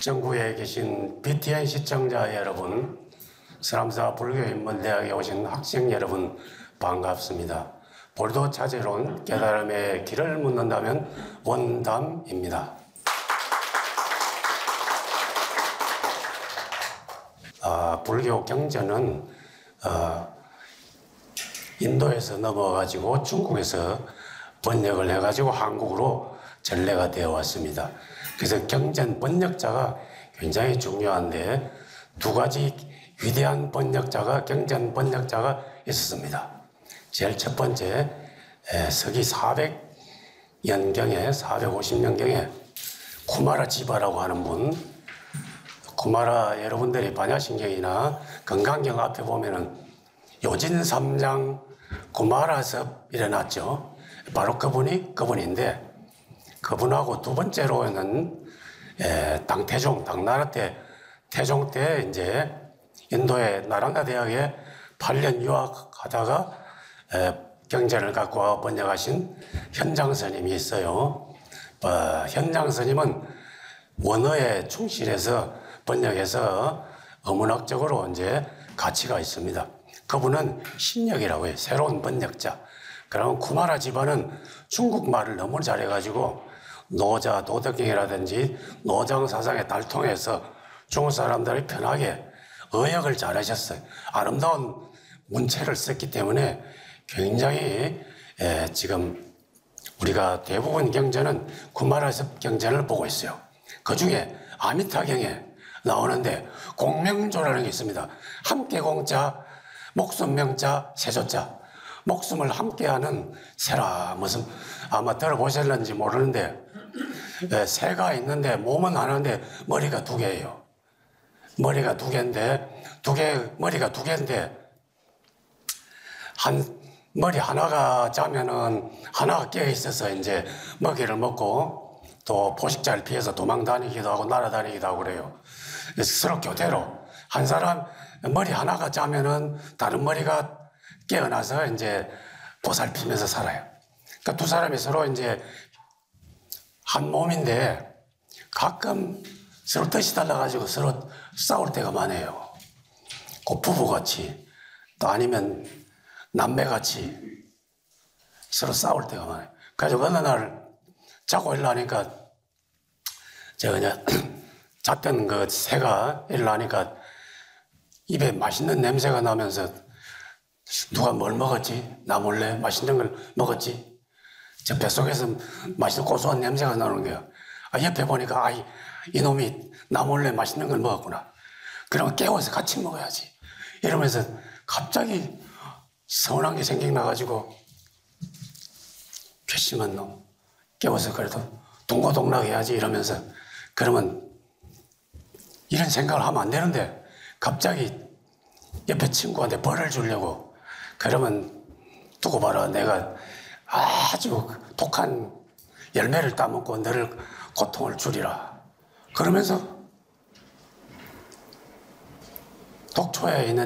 전국에 계신 BTN 시청자 여러분, 서람사 불교인문대학에 오신 학생 여러분 반갑습니다. 볼도 찾으러 깨달음의 길을 묻는다면 원담입니다. 불교 경전은 인도에서 넘어가지고 중국에서 번역을 해가지고 한국으로 전래가 되어 왔습니다. 그래서 경전 번역자가 굉장히 중요한데 두 가지 위대한 번역자가 경전 번역자가 있었습니다. 제일 첫 번째 서기 400년경에 450년경에 쿠마라 지바라고 하는 분, 쿠마라 여러분들이 반야신경이나 건강경 앞에 보면은 요진삼장 쿠마라섭 일어났죠. 바로 그분인데 그분하고 두 번째로는 당나라 때 태종 때 이제 인도의 나랑가 대학에 8년 유학하다가 경전을 갖고 와 번역하신 현장 스님이 있어요. 현장 스님은 원어에 충실해서 번역해서 어문학적으로 이제 가치가 있습니다. 그분은 신력이라고 해요. 새로운 번역자. 그러면 쿠마라 지바는 중국말을 너무 잘해가지고 노자 도덕경이라든지 노장 사상에 달통해서 중국 사람들이 편하게 어역을 잘하셨어요. 아름다운 문체를 썼기 때문에 굉장히 지금 우리가 대부분 경전은 쿠마라섭 경전을 보고 있어요. 그 중에 아미타경에 나오는데 공명조라는 게 있습니다. 함께 공자, 목숨 명자, 세조자. 목숨을 함께하는 새라 무슨 아마 들어보셨는지 모르는데 새가 있는데 몸은 하나인데 머리가 두 개예요. 머리가 두 개인데 머리가 두 개인데 머리 하나가 자면은 하나가 깨어 있어서 이제 먹이를 먹고 또 포식자를 피해서 도망 다니기도 하고 날아다니기도 하고 그래요. 서로 교대로 한 사람 머리 하나가 자면은 다른 머리가 깨어나서 이제 보살피면서 살아요. 그러니까 두 사람이 서로 이제 한 몸인데 가끔 서로 뜻이 달라가지고 서로 싸울 때가 많아요. 그 부부같이 또 아니면 남매같이 서로 싸울 때가 많아요. 그래서 어느 날 자고 일어나니까 잤던 그 새가 일어나니까 입에 맛있는 냄새가 나면서 누가 뭘 먹었지? 나 몰래 맛있는 걸 먹었지? 저 뱃속에서 맛있는 고소한 냄새가 나는 거야. 옆에 보니까 이놈이 나 몰래 맛있는 걸 먹었구나. 그러면 깨워서 같이 먹어야지. 이러면서 갑자기 서운한 게 생각나가지고 괘씸한 놈 깨워서 그래도 동고동락 해야지 이러면서 그러면 이런 생각을 하면 안 되는데 갑자기 옆에 친구한테 벌을 주려고 그러면 두고 봐라 내가 아주 독한 열매를 따먹고 너를 고통을 주리라 그러면서 독초에 있는